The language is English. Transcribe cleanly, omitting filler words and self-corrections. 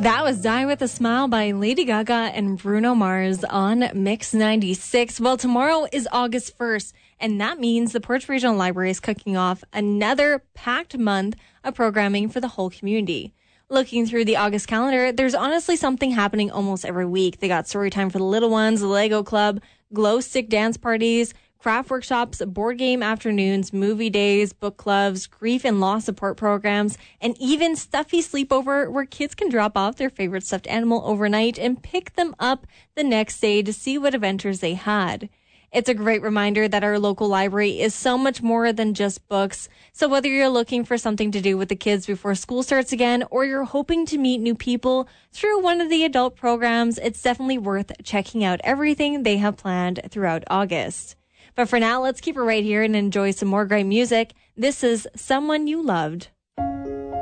That was Die With a Smile by Lady Gaga and Bruno Mars on Mix 96. Well, tomorrow is August 1st, and that means the Portage Regional Library is kicking off another packed month of programming for the whole community. Looking through the August calendar, there's honestly something happening almost every week. They got story time for the little ones, the Lego Club, glow stick dance parties, craft workshops, board game afternoons, movie days, book clubs, grief and loss support programs, and even stuffy sleepover where kids can drop off their favorite stuffed animal overnight and pick them up the next day to see what adventures they had. It's a great reminder that our local library is so much more than just books. So whether you're looking for something to do with the kids before school starts again, or you're hoping to meet new people through one of the adult programs, it's definitely worth checking out everything they have planned throughout August. But for now, let's keep it right here and enjoy some more great music. This is Someone You Loved.